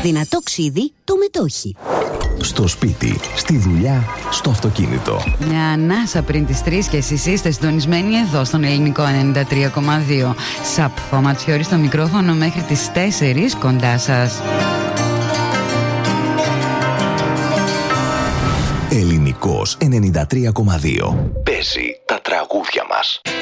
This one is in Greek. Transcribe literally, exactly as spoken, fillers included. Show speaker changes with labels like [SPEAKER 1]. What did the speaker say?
[SPEAKER 1] Δυνατό ξύδι το μετόχι.
[SPEAKER 2] Στο σπίτι, στη δουλειά, στο αυτοκίνητο.
[SPEAKER 3] Μια ανάσα πριν τις τρεις και εσείς είστε συντονισμένοι εδώ στον Ελληνικό ενενήντα τρία κόμμα δύο. Σαπ Φωματιώρη στο μικρόφωνο μέχρι τις τέσσερις κοντά σας.
[SPEAKER 2] Ελληνικός ενενήντα τρία κόμμα δύο. Παίζει τα τραγούδια μας.